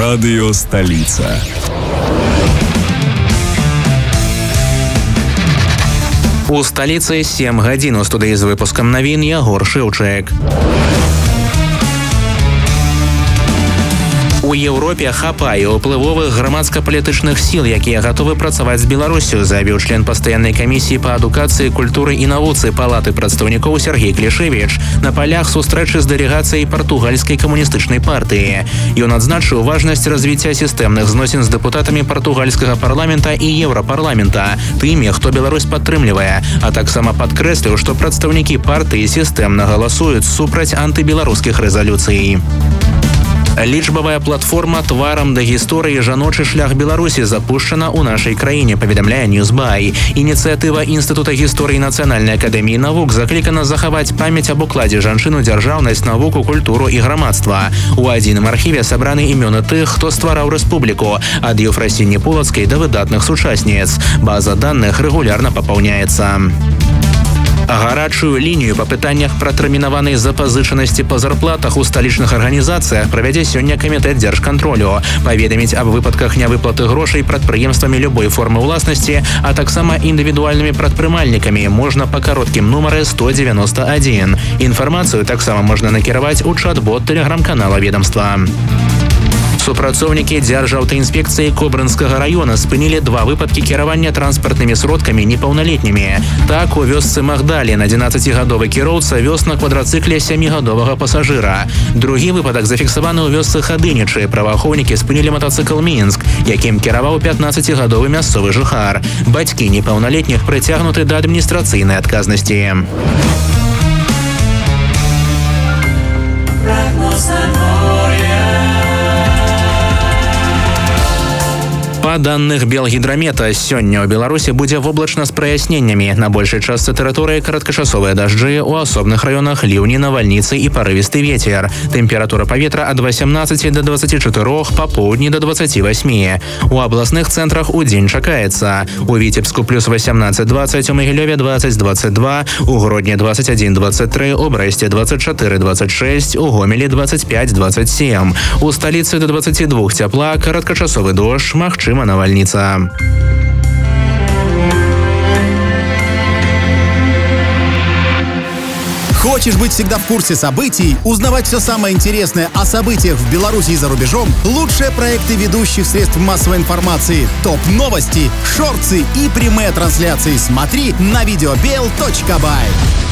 Радио «Столица». У сталіцы 7 гадзін. У студыі з выпускам навін Ягор Шыўчык. У Еўропе хапае ўплывовых грамадска-палітычных сіл, якія гатовы працаваць з Беларусю, заявіў член пастаяннай камісіі па адукацыі, культуры і навуцы Палаты прадстаўнікоў Сергей Клішевіч на палях сустрэчы з дэлегацыяй партугальскай камуністычнай партыі. Ён адзначыў важнасць развіцця сістэмных зносін з дэпутатамі партугальскага парламента і еўрапарламента, тымі, хто Беларусь падтрымлівае, а таксама падкрэсліў, што прадстаўнікі партыі сістэмна галасуюць супраць антыбеларускіх рэзалюцый. Лічбавая платформа «Тварам да гісторыі. Жаночы шлях Беларусі» запушчана ў нашай краіне, паведамляе Ньюсбай. Ініцыятыва Інстытута гісторыі Нацыянальнай акадэміі навук заклікана захаваць памяць аб укладзе жанчын у дзяржаўнасць, навуку, культуру і грамадства. У адзіным архіве сабраны імёны тых, хто ствараў рэспубліку, ад Еўфрасіні Пулацкай да выдатных сучасніц. База даных рэгулярна папаўняецца. Гарачую лінію па пытаннях пратэрмінаванай запазычанасці па зарплатах у сталічных арганізацыях правядзе сёння камітэт дзяржкантролю. Паведаміць аб выпадках нявыплаты грошай прадпрыемствамі любой формы ўласнасці, а таксама індывідуальнымі прадпрымальнікамі можна па кароткім нумары 191. Інфармацыю таксама можна накіраваць у чат-бот тэлеграм-канала ведамства. Супрацоўнікі Дзяржаўтаінспекцыі Кобрынскага района спынілі 2 выпадкі кіравання транспартнымі сродкамі непаўналетнімі. Так, у вёсцы Магдалін 11-гадовы кіроўца вёз на квадрацыкле 7-гадовага пасажыра. Другі выпадак зафіксаваны ў вёсцы Хадынічы. Праваахоўнікі спынілі матацыкл «Мінск», якім кіраваў 15-гадовы мясцовы жыхар. Бацькі непаўналетніх прыцягнуты да адміністрацыйнай адказнасці. Па данных Белгідрамета, сёння ў Беларусі будзе воблачна з праясненнямі. На большай частцы тэрыторыі кароткачасовыя дажджы, у асобных раёнах ліўні, навальніцы і парывісты вецер. Тэмпература паветра ад 18 да 24, па поўдні да 28. У абласных цэнтрах удзень чакаецца. У Віцебску плюс 18-20, у Магілёве 20-22, у Гродні 21-23, у Брэсце 24-26, у Гомелі 25-27. У сталіцы да 22 цяпла, кароткачасовы дождж, магчыма навальница. Хочешь быть всегда в курсе событий, узнавать все самое интересное о событиях в Беларуси и за рубежом? Лучшие проекты ведущих средств массовой информации, топ-новости, шорты и прямые трансляции смотри на videobel.by.